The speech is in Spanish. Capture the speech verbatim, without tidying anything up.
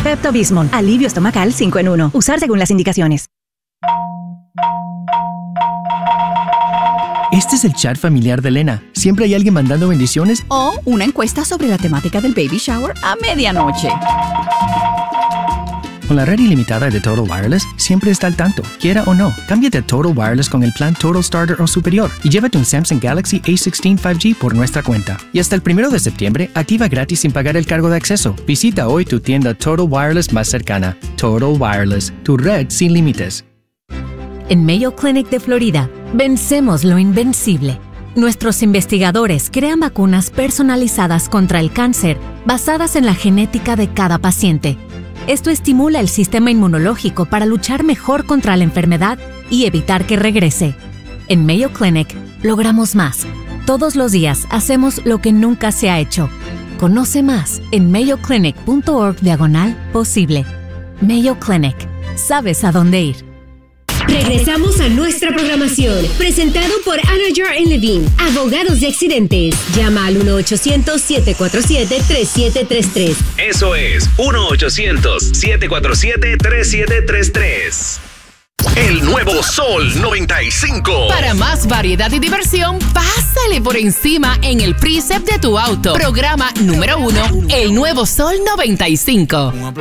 Pepto-Bismol, alivio estomacal cinco en uno. Usar según las indicaciones. Este es el chat familiar de Elena. Siempre hay alguien mandando bendiciones o una encuesta sobre la temática del baby shower a medianoche. Con la red ilimitada de Total Wireless, siempre está al tanto, quiera o no. Cámbiate a Total Wireless con el plan Total Starter o superior y llévate un Samsung Galaxy A dieciséis cinco G por nuestra cuenta. Y hasta el primero de septiembre, activa gratis sin pagar el cargo de acceso. Visita hoy tu tienda Total Wireless más cercana. Total Wireless, tu red sin límites. En Mayo Clinic de Florida, vencemos lo invencible. Nuestros investigadores crean vacunas personalizadas contra el cáncer basadas en la genética de cada paciente. Esto estimula el sistema inmunológico para luchar mejor contra la enfermedad y evitar que regrese. En Mayo Clinic, logramos más. Todos los días hacemos lo que nunca se ha hecho. Conoce más en mayoclinic.org diagonal posible. Mayo Clinic. ¿Sabes a dónde ir? Regresamos a nuestra programación, presentado por Anahjar and Levine, abogados de accidentes. Llama al uno ochocientos, siete cuatro siete, tres siete tres tres. Eso es, uno ochocientos, siete cuatro siete, tres siete tres tres. El nuevo Sol noventa y cinco. Para más variedad y diversión, pásale por encima en el Precept de tu auto. Programa número uno, el nuevo Sol noventa y cinco.